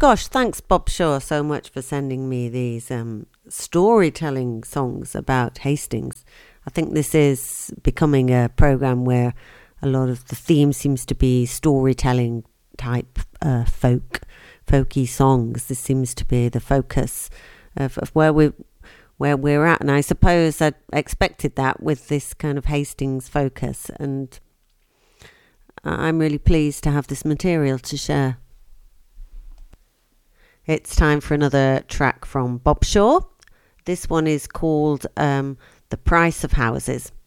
Gosh, thanks Bob Shaw so much for sending me these storytelling songs about Hastings. I think this is becoming a program where a lot of the theme seems to be storytelling type folky songs. This seems to be the focus of where we're at, and I suppose I expected that with this kind of Hastings focus, and I'm really pleased to have this material to share. It's time for another track from Bob Shaw. This one is called The Price of Houses.